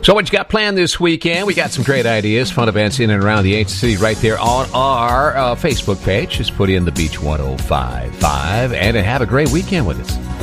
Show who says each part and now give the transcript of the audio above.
Speaker 1: So what you got planned this weekend? We got some great ideas, fun events in and around the ancient city right there on our Facebook page. Just put in the Beach 105.5 and have a great weekend with us.